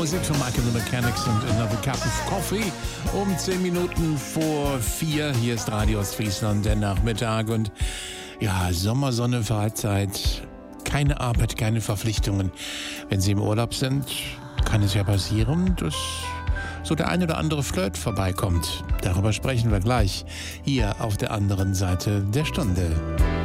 Musik von Michael the Mechanics und Another Cup of Coffee. Um 10 Minuten vor 4. Hier ist Radio Ostfriesland, der Nachmittag. Und ja, Sommersonne, Freizeit, keine Arbeit, keine Verpflichtungen. Wenn Sie im Urlaub sind, kann es ja passieren, dass so der ein oder andere Flirt vorbeikommt. Darüber sprechen wir gleich hier auf der anderen Seite der Stunde.